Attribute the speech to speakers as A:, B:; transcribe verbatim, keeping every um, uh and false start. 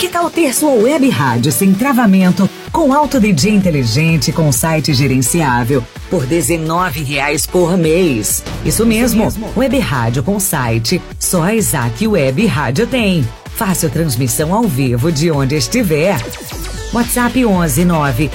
A: Que tal ter sua web rádio sem travamento, com alto D J inteligente, com site gerenciável, por dezenove reais por mês? Isso mesmo, Isso mesmo. Web rádio com site, só a Isaac Web Rádio tem. Fácil transmissão ao vivo de onde estiver. WhatsApp onze nove